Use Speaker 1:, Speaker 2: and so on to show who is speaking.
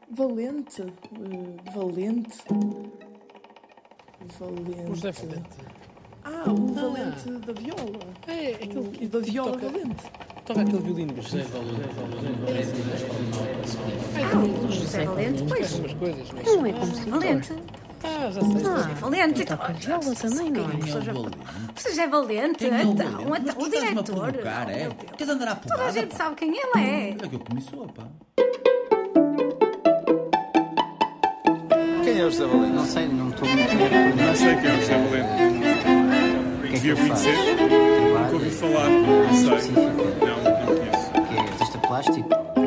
Speaker 1: Valente. Valente.
Speaker 2: O José Valente.
Speaker 1: O Valente da viola.
Speaker 2: É aquele que
Speaker 1: Da viola
Speaker 2: toca,
Speaker 1: Valente.
Speaker 2: toca aquele violino.
Speaker 3: José Valente.
Speaker 4: O José Valente, pois.
Speaker 2: Umas coisas, não é?
Speaker 4: Não é compositor.
Speaker 5: Valente.
Speaker 2: Já sei.
Speaker 4: Ah,
Speaker 5: Valente.
Speaker 4: toca viola também, não é?
Speaker 3: Quem é o Valente?
Speaker 5: Seja valente.
Speaker 3: Quem é o Valente?
Speaker 5: Então,
Speaker 3: Mas
Speaker 5: o
Speaker 3: tu estás-me a
Speaker 5: diretor.
Speaker 3: provocar, é? Queres andar à porrada?
Speaker 5: Toda a gente
Speaker 3: pá?
Speaker 5: sabe quem ele é.
Speaker 3: Olha que eu comi sopa.
Speaker 6: Quem é o José Valente?
Speaker 7: Não sei, não estou muito bem.
Speaker 6: Não sei quem é o José Valente. Devia conhecer. Nunca ouvi falar. Não sei. Não conheço.
Speaker 7: Que é artista plástico?